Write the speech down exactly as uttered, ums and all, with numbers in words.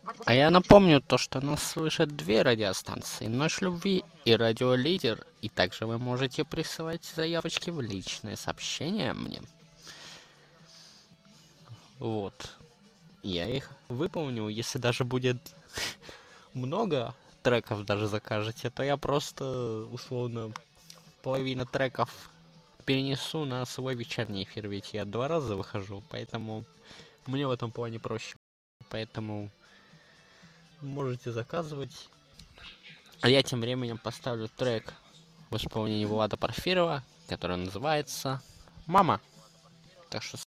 А я напомню то, что нас слышат две радиостанции: Ночь любви и Радио Лидер. И также вы можете присылать заявочки в личные сообщения мне. Вот. Я их выполню. Если даже будет много треков даже закажете, то я просто условно половину треков перенесу на свой вечерний эфир, ведь я два раза выхожу, поэтому мне в этом плане проще. Поэтому можете заказывать. А я тем временем поставлю трек в исполнении Влада Порфирова, который называется «Мама». Так что